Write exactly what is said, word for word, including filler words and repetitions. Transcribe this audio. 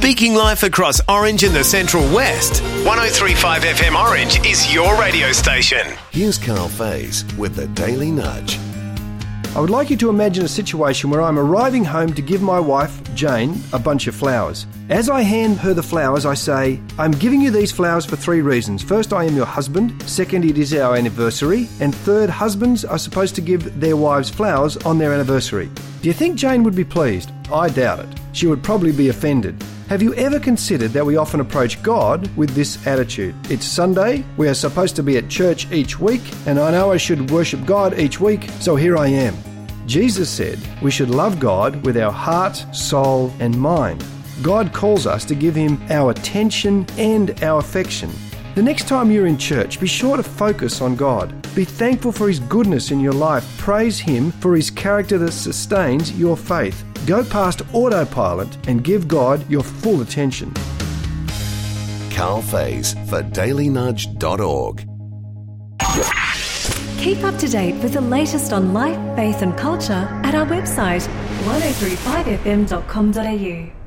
Speaking life across Orange and the Central West. one oh three point five F M Orange is your radio station. Here's Carl Faze with the Daily Nudge. I would like you to imagine a situation where I'm arriving home to give my wife, Jane, a bunch of flowers. As I hand her the flowers, I say, I'm giving you these flowers for three reasons. First, I am your husband. Second, it is our anniversary. And third, husbands are supposed to give their wives flowers on their anniversary. Do you think Jane would be pleased? I doubt it. She would probably be offended. Have you ever considered that we often approach God with this attitude? It's Sunday, we are supposed to be at church each week, and I know I should worship God each week, so here I am. Jesus said we should love God with our heart, soul, and mind. God calls us to give Him our attention and our affection. The next time you're in church, be sure to focus on God. Be thankful for His goodness in your life. Praise Him for His character that sustains your faith. Go past autopilot and give God your full attention. Carl Faze for daily nudge dot org. Keep up to date with the latest on life, faith and culture at our website one oh three five f m dot com dot a u.